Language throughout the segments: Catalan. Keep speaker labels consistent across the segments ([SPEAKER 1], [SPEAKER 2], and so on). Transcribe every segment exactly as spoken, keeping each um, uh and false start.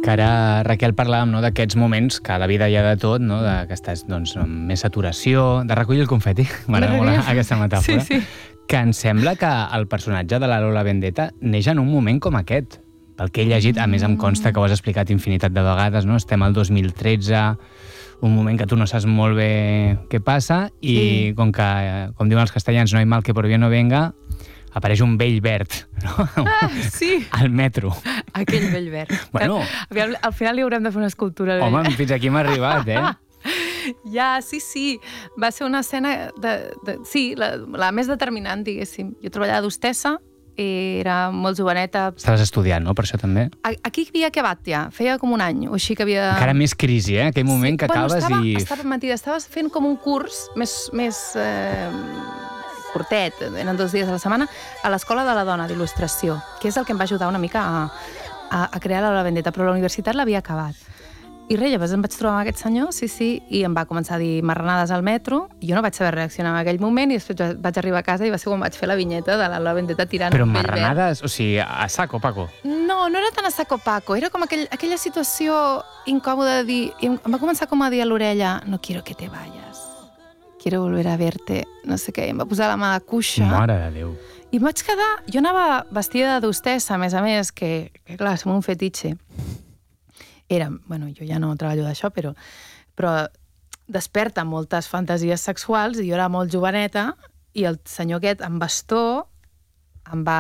[SPEAKER 1] Que ara, Raquel, parlàvem no, d'aquests moments que a la vida hi ha de tot, no, de, que estàs doncs, amb més saturació, de recollir el confeti, m'agrada molt aquesta metàfora,
[SPEAKER 2] Sí, sí.
[SPEAKER 1] que em sembla que el personatge de la Lola Vendetta neix en un moment com aquest. Pel que he llegit, a més em consta que ho has explicat infinitat de vegades, no? Estem al dos mil tretze, un moment que tu no saps molt bé què passa i sí. com que, com diuen els castellans, no hi mal que por bien no venga, apareix un vell verd, no?
[SPEAKER 2] Ah, sí.
[SPEAKER 1] Al metro.
[SPEAKER 2] Aquell vell verd.
[SPEAKER 1] Bueno.
[SPEAKER 2] Aviam, al final li haurem de fer una escultura.
[SPEAKER 1] Home, fins aquí hem arribat, eh?
[SPEAKER 2] Ja, sí, sí. Va ser una escena, de, de, sí, la, la més determinant, diguéssim. Jo treballava d'hostessa, era molt joveneta.
[SPEAKER 1] Estaves estudiant, no?, per això també?
[SPEAKER 2] Aquí havia acabat ja, feia com un any, o així que havia...
[SPEAKER 1] Encara més crisi, eh? Aquell moment sí. que
[SPEAKER 2] bueno,
[SPEAKER 1] acabes
[SPEAKER 2] estava,
[SPEAKER 1] i...
[SPEAKER 2] Estava mentida, estaves fent com un curs més, més eh, curtet, eren dos dies a la setmana, a l'Escola de la Dona d'il·lustració, que és el que em va ajudar una mica a, a, a crear la Lola Vendetta, però la universitat l'havia acabat. I res, llavors em vaig trobar amb aquest senyor, sí, sí, i em va començar a dir marranades al metro, i jo no vaig saber reaccionar en aquell moment, i després vaig arribar a casa i va ser quan vaig fer la vinyeta de la Lola Vendetta tirant
[SPEAKER 1] Però
[SPEAKER 2] un pell
[SPEAKER 1] marranades,
[SPEAKER 2] verd.
[SPEAKER 1] o sigui, a saco, Paco?
[SPEAKER 2] No, no era tan a saco Paco, era com aquell, aquella situació incòmoda de dir, i em va començar com a dir a l'orella, no quiero que te vayas, quiero volver a verte, no sé què, i em va posar la mà de cuixa.
[SPEAKER 1] Mare de Déu.
[SPEAKER 2] I em vaig quedar, jo anava vestida d'hostessa, a més a més, que, que clar, som un fetitxe. Era, bueno, jo ja no treballo d'això, però, però desperta moltes fantasies sexuals i jo era molt joveneta i el senyor aquest amb bastó em va,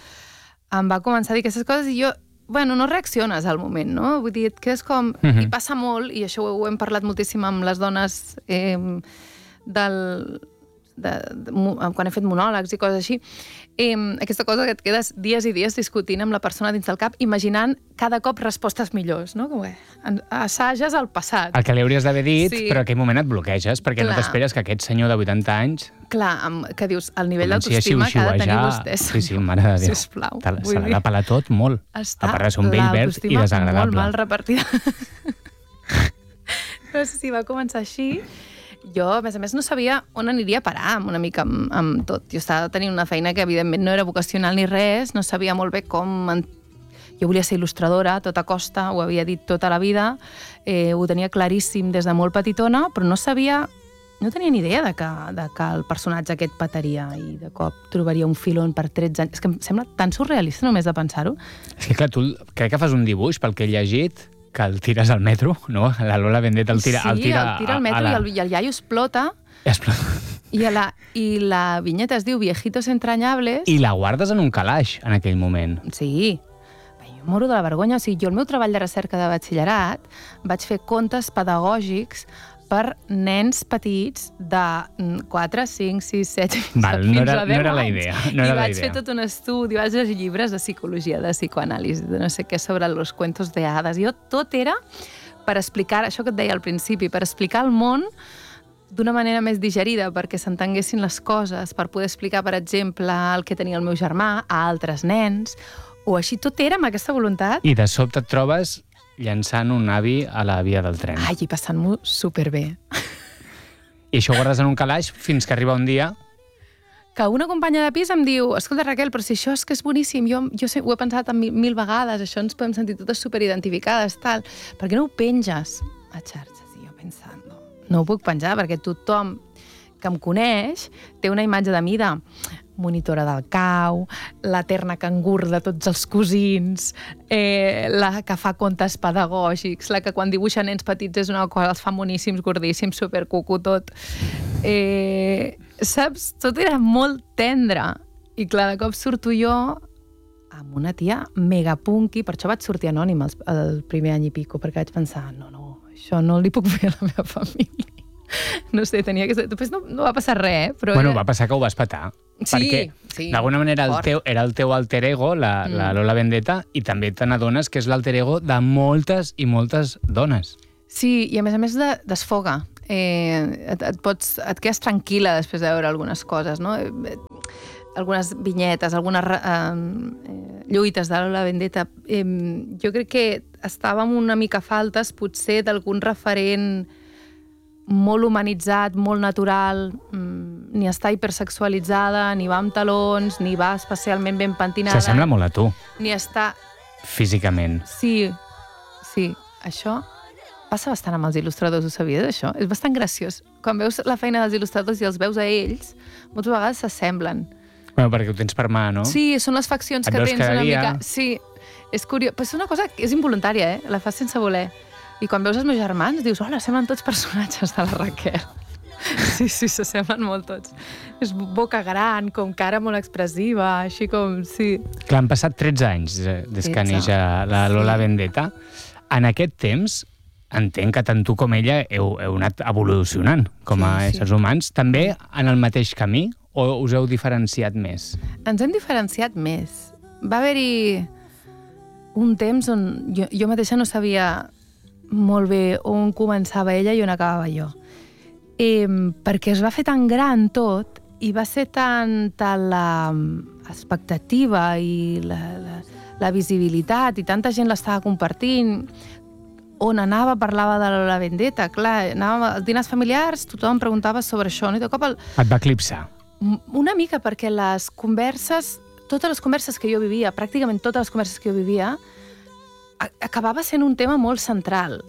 [SPEAKER 2] em va començar a dir aquestes coses i jo, bueno, no reacciones al moment, no? Vull dir, que és com...
[SPEAKER 1] Mm-hmm.
[SPEAKER 2] I passa molt, i això ho hem parlat moltíssim amb les dones eh, del... De, de, de, quan he fet monòlegs i coses així, eh, aquesta cosa que et quedes dies i dies discutint amb la persona dins del cap, imaginant cada cop respostes millors, no? Com, eh, assages el passat.
[SPEAKER 1] El que li hauries d'haver dit,
[SPEAKER 2] sí.
[SPEAKER 1] Però en aquell moment et bloqueges, perquè
[SPEAKER 2] Clar.
[SPEAKER 1] No t'esperes que aquest senyor de vuitanta anys...
[SPEAKER 2] Clar, amb, que dius, el nivell
[SPEAKER 1] comenci a
[SPEAKER 2] d'autoestima que ha de tenir
[SPEAKER 1] xiuxiuejar.
[SPEAKER 2] vostè.
[SPEAKER 1] Sí, sí, mare de Déu.
[SPEAKER 2] Sisplau.
[SPEAKER 1] Se l'ha de pelar tot molt.
[SPEAKER 2] Està
[SPEAKER 1] a part de ser un vell verd i desagradable.
[SPEAKER 2] Molt mal repartida. No sé si va començar així. Jo, a més a més, no sabia on aniria a parar una mica amb, amb tot. Jo estava tenint una feina que, evidentment, no era vocacional ni res, no sabia molt bé com... En... Jo volia ser il·lustradora a tota costa, ho havia dit tota la vida, eh, ho tenia claríssim des de molt petitona, però no sabia... No tenia ni idea de que, de que el personatge aquest petaria i de cop trobaria un filon per tretze anys. És que em sembla tan surrealista només de pensar-ho.
[SPEAKER 1] És que, clar, tu crec que fas un dibuix, pel que he llegit, que el tires al metro, no? La Lola Vendetta el tira,
[SPEAKER 2] sí,
[SPEAKER 1] el tira,
[SPEAKER 2] el tira al metro
[SPEAKER 1] a, a la...
[SPEAKER 2] i, el, i el iaio explota.
[SPEAKER 1] Explota.
[SPEAKER 2] I, a la, I la vinyeta es diu Viejitos entrañables.
[SPEAKER 1] I la guardes en un calaix, en aquell moment.
[SPEAKER 2] Sí. Jo moro de la vergonya. O sigui, jo el meu treball de recerca de batxillerat vaig fer contes pedagògics per nens petits de quatre, cinc, sis, set,
[SPEAKER 1] Val,
[SPEAKER 2] fins
[SPEAKER 1] no era,
[SPEAKER 2] a deu
[SPEAKER 1] no era la
[SPEAKER 2] anys.
[SPEAKER 1] idea. No era
[SPEAKER 2] I
[SPEAKER 1] la
[SPEAKER 2] vaig
[SPEAKER 1] idea.
[SPEAKER 2] fer tot un estudi, vaig llegir llibres de psicologia, de psicoanàlisi, de no sé què, sobre los cuentos de hadas. Jo tot era per explicar, això que et deia al principi, per explicar el món d'una manera més digerida, perquè s'entenguessin les coses, per poder explicar, per exemple, el que tenia el meu germà a altres nens, o així tot era amb aquesta voluntat.
[SPEAKER 1] I de sobte et trobes llançant un avi a la via del tren.
[SPEAKER 2] Ai, i passant-m'ho superbé.
[SPEAKER 1] I això ho guardes en un calaix fins que arriba un dia...
[SPEAKER 2] Que una companya de pis em diu, escolta, Raquel, però si això és que és boníssim, jo, jo sé, ho he pensat mil, mil vegades, això ens podem sentir totes superidentificades, tal. Per què no ho penges a xarxes? I jo pensant, no, no ho puc penjar, perquè tothom que em coneix té una imatge de mi de monitora del cau, la terna cangur de tots els cosins, eh, la que fa contes pedagògics, la que quan dibuixa nens petits és una cosa, els fa moníssims, gordíssims, supercucu, tot. Eh, saps? Tot era molt tendre. I clar, de cop surto jo amb una tia mega punky, per això vaig sortir anònima el, el primer any i pico, perquè vaig pensar, no, no, això no li puc fer a la meva família. No sé, tenia que ser... Després no, no va passar res, eh? Però
[SPEAKER 1] bueno,
[SPEAKER 2] era...
[SPEAKER 1] va passar que ho vas petar.
[SPEAKER 2] Sí,
[SPEAKER 1] perquè,
[SPEAKER 2] sí.
[SPEAKER 1] d'alguna manera, el teu, era el teu alter ego, la, mm. la Lola Vendetta, i també te n'adones que és l'alter ego de moltes i moltes dones.
[SPEAKER 2] Sí, i a més a més de, desfoga. Eh, et, et, pots, et quedes tranquil·la després de veure algunes coses, no? Algunes vinyetes, algunes eh, lluites de la Lola Vendetta. Eh, jo crec que estàvem una mica faltes, potser, d'algun referent molt humanitzat, molt natural, mm, ni està hipersexualitzada, ni va amb talons, ni va especialment ben pentinada.
[SPEAKER 1] S'assembla molt a tu.
[SPEAKER 2] Ni està...
[SPEAKER 1] Físicament.
[SPEAKER 2] Sí, Sí, això passa bastant amb els il·lustradors, ho sabies, això? És bastant graciós. Quan veus la feina dels il·lustradors i els veus a ells, moltes vegades s'assemblen.
[SPEAKER 1] Bueno, perquè ho tens per mà, no?
[SPEAKER 2] Sí, són les faccions
[SPEAKER 1] Et
[SPEAKER 2] que
[SPEAKER 1] veus
[SPEAKER 2] tens
[SPEAKER 1] cada
[SPEAKER 2] una
[SPEAKER 1] dia.
[SPEAKER 2] mica... Sí, és curiós. Però és una cosa que és involuntària, eh? La fas sense voler. I quan veus els meus germans, dius, hola, semblen tots personatges de la Raquel. Sí, sí, s'assemblen molt tots. És boca gran, com cara molt expressiva, així com... Sí.
[SPEAKER 1] Clar, han passat tretze anys eh, des que neix la Lola
[SPEAKER 2] Sí.
[SPEAKER 1] Vendetta. En aquest temps, entenc que tant tu com ella heu, heu anat evolucionant com a
[SPEAKER 2] Sí, sí.
[SPEAKER 1] éssers humans. També en el mateix camí o us heu diferenciat més?
[SPEAKER 2] Ens hem diferenciat més. Va haver-hi un temps on jo, jo mateixa no sabia molt bé on començava ella i on acabava jo. Eh, perquè es va fer tan gran tot i va ser tan, tan la expectativa i la, la, la visibilitat i tanta gent l'estava compartint. On anava parlava de la Vendetta, clar, anava als dinars familiars, tothom preguntava sobre això, no? I de cop el,
[SPEAKER 1] Et va eclipsar.
[SPEAKER 2] una mica, perquè les converses, totes les converses que jo vivia, pràcticament totes les converses que jo vivia, a- acabava sent un tema molt central.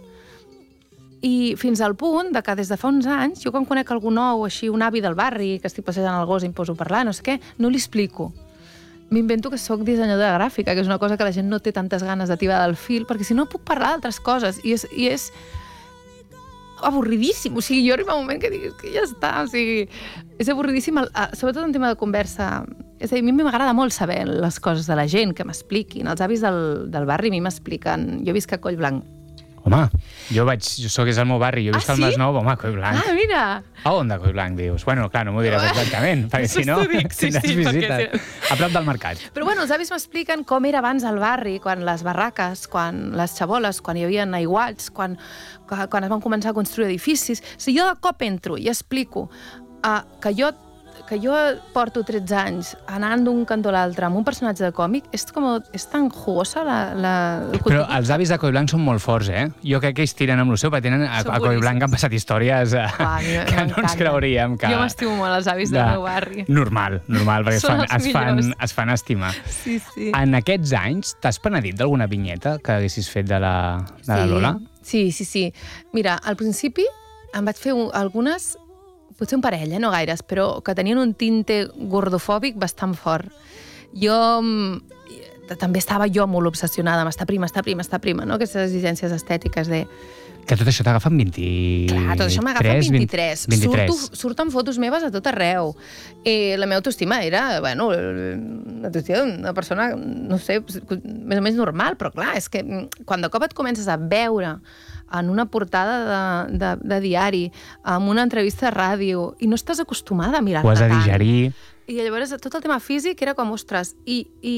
[SPEAKER 2] I fins al punt de que des de fa uns anys, jo quan conec algú nou, així un avi del barri, que estic passejant el gos i em poso a parlar, no sé què, no li explico. M'invento que sóc dissenyadora gràfica, que és una cosa que la gent no té tantes ganes de tibar del fil, perquè si no puc parlar d'altres coses. I és, i és avorridíssim. O sigui, jo arriba un moment que dic que ja està. O sigui, és avorridíssim, el, sobretot en tema de conversa. És a dir, a mi m'agrada molt saber les coses de la gent, que m'expliquin. Els avis del, del barri a mi m'expliquen. Jo visc a Collblanc.
[SPEAKER 1] Home, jo vaig, jo sóc és al meu barri, jo visc
[SPEAKER 2] Ah,
[SPEAKER 1] al
[SPEAKER 2] sí?
[SPEAKER 1] Masnou, home, Collblanc.
[SPEAKER 2] Ah, mira!
[SPEAKER 1] A on de Collblanc, dius? Bueno, clar, no m'ho diràs exactament, perquè
[SPEAKER 2] Això
[SPEAKER 1] si no,
[SPEAKER 2] t'ho dic, sí,
[SPEAKER 1] tindràs
[SPEAKER 2] sí, perquè
[SPEAKER 1] visites. A prop del mercat.
[SPEAKER 2] Però bueno, els avis m'expliquen com era abans al barri, quan les barraques, quan les xaboles, quan hi havia aiguats, quan, quan es van començar a construir edificis. Si jo de cop entro i explico uh, que jo que jo porto tretze anys anant d'un cantó a l'altre amb un personatge de còmic, és, com, és tan jugosa la... la el
[SPEAKER 1] Però els avis de Collblanc són molt forts, eh? Jo crec que ells tiren amb el seu, perquè tenen a,
[SPEAKER 2] Són
[SPEAKER 1] a Collblanc han passat històries eh,
[SPEAKER 2] Uah, a mi
[SPEAKER 1] que no ens
[SPEAKER 2] m'encanta.
[SPEAKER 1] creuríem. Que...
[SPEAKER 2] Jo m'estimo molt els avis del
[SPEAKER 1] de-
[SPEAKER 2] meu barri.
[SPEAKER 1] Normal, normal, perquè es
[SPEAKER 2] Són
[SPEAKER 1] fan,
[SPEAKER 2] els
[SPEAKER 1] es, fan,
[SPEAKER 2] millors.
[SPEAKER 1] es fan estimar.
[SPEAKER 2] Sí, sí.
[SPEAKER 1] En aquests anys, t'has penedit d'alguna vinyeta que haguessis fet de la, de la
[SPEAKER 2] Sí.
[SPEAKER 1] Lola?
[SPEAKER 2] Sí, sí, sí. Mira, al principi em vaig fer un, algunes, potser un parell, eh, no gaires, però que tenien un tinte gordofòbic bastant fort. Jo mm, també estava jo molt obsessionada amb estar prima, estar prima, estar prima, no? Aquestes exigències estètiques de...
[SPEAKER 1] Que tot això t'agafa amb vint-i-tres,
[SPEAKER 2] Clar, tot això m'agafa amb vint-i-tres.
[SPEAKER 1] vint-i-tres.
[SPEAKER 2] Surto, surten fotos meves a tot arreu. I la meva autoestima era, bueno, l'autoestima d'una persona, no sé, més o menys normal, però clar, és que quan de cop et comences a veure en una portada de, de, de diari, amb una entrevista de ràdio, i no estàs acostumada a mirar-te
[SPEAKER 1] Ho has de
[SPEAKER 2] tant.
[SPEAKER 1] digerir.
[SPEAKER 2] I llavors tot el tema físic era com, ostres, i, i,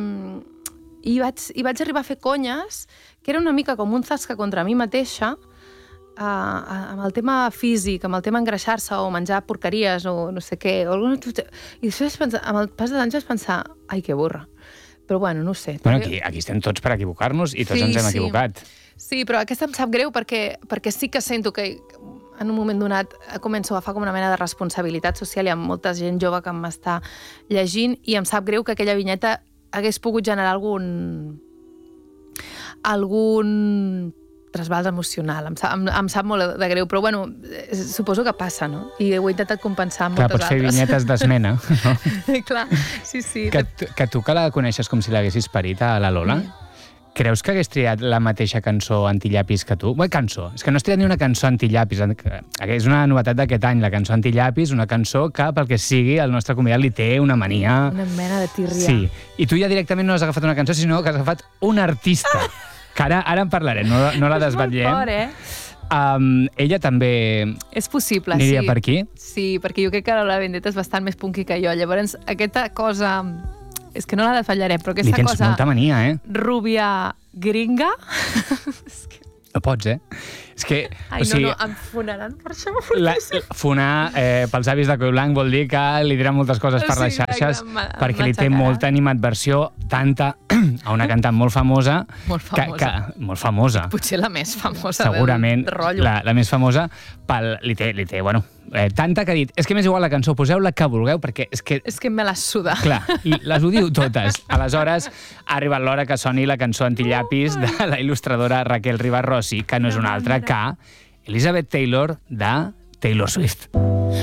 [SPEAKER 2] i, vaig, i vaig arribar a fer conyes, que era una mica com un zasca contra mi mateixa, uh, amb el tema físic, amb el tema engreixar-se o menjar porqueries o no sé què. O alguna... I després, pensar, amb el pas de l'any, vaig pensar, ai, que burra. Però bueno, no ho sé.
[SPEAKER 1] Bueno,
[SPEAKER 2] també...
[SPEAKER 1] aquí, aquí estem tots per equivocar-nos i tots
[SPEAKER 2] Sí,
[SPEAKER 1] ens hem
[SPEAKER 2] sí.
[SPEAKER 1] equivocat.
[SPEAKER 2] Sí, però aquesta em sap greu perquè, perquè sí que sento que en un moment donat començo a agafar com una mena de responsabilitat social i amb molta gent jove que m'està llegint i em sap greu que aquella vinyeta hagués pogut generar algun algun trasbals emocional. Em sap, em, em sap molt de greu, però bueno, suposo que passa, no? I ho he intentat compensar amb
[SPEAKER 1] Clar,
[SPEAKER 2] moltes
[SPEAKER 1] pots fer
[SPEAKER 2] altres.
[SPEAKER 1] vinyetes d'esmena. No?
[SPEAKER 2] Clar, sí, sí.
[SPEAKER 1] Que, tu- que tu que la coneixes com si l'haguessis parit a la Lola,
[SPEAKER 2] Mm.
[SPEAKER 1] creus que hagués triat la mateixa cançó antillapis que tu? Bé, cançó. És que no has triat ni una cançó antillapis. És una novetat d'aquest any, la cançó antillapis, una cançó que, pel que sigui, el nostre convidat li té una mania...
[SPEAKER 2] Una mena de tírria.
[SPEAKER 1] Sí. I tu ja directament no has agafat una cançó, sinó que has agafat un artista. Que ara, ara en parlarem, no, no la desvetllem.
[SPEAKER 2] És molt fort, eh?
[SPEAKER 1] Um, ella també
[SPEAKER 2] És possible,
[SPEAKER 1] aniria
[SPEAKER 2] sí.
[SPEAKER 1] per aquí?
[SPEAKER 2] Sí, perquè jo crec que la Vendetta és bastant més punky que jo. Llavors, aquesta cosa... És que no la desvetllaré, però
[SPEAKER 1] Li
[SPEAKER 2] aquesta
[SPEAKER 1] tens
[SPEAKER 2] cosa
[SPEAKER 1] molta mania, eh?
[SPEAKER 2] rúbia gringa... és que...
[SPEAKER 1] No pots, eh? És que...
[SPEAKER 2] Ai,
[SPEAKER 1] o sigui,
[SPEAKER 2] no, no, em fonaran per això.
[SPEAKER 1] La, fonar eh, pels avis de Collblanc vol dir que li diran moltes coses per
[SPEAKER 2] Sí,
[SPEAKER 1] les xarxes
[SPEAKER 2] exacte, ma-
[SPEAKER 1] perquè li té
[SPEAKER 2] m'aixecarà.
[SPEAKER 1] molta animadversió, tanta a una cantant molt famosa.
[SPEAKER 2] Molt famosa.
[SPEAKER 1] Que, que, molt famosa.
[SPEAKER 2] Potser la més famosa
[SPEAKER 1] Segurament
[SPEAKER 2] del rotllo.
[SPEAKER 1] la, la més famosa. Pel, li té, li té, bueno, eh, tanta que ha dit, és que m'és igual la cançó, poseu la que vulgueu, perquè és que...
[SPEAKER 2] És que me la suda.
[SPEAKER 1] Clar, les odio totes. Aleshores, ha arribat l'hora que soni la cançó Antillapis de la il·lustradora Raquel Rivas Rossi, que no és una altra que Elizabeth Taylor de Taylor Swift.